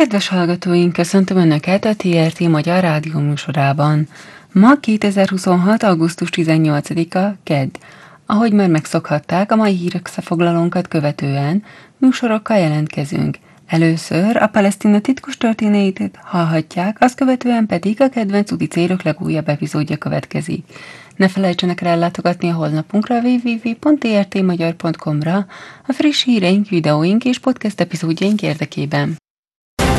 Kedves hallgatóink, köszöntöm Önöket a TRT Magyar Rádió műsorában. Ma 2026. augusztus 18-a, kedd. Ahogy már megszokhatták, a mai hírek összefoglalónkat követően műsorokkal jelentkezünk. Először a Palesztina titkos történetét hallhatják, azt követően pedig a kedvenc úti célok legújabb epizódja következik. Ne felejtsenek el látogatni a honlapunkra www.trtmagyar.com-ra a friss híreink, videóink és podcast epizódjaink érdekében.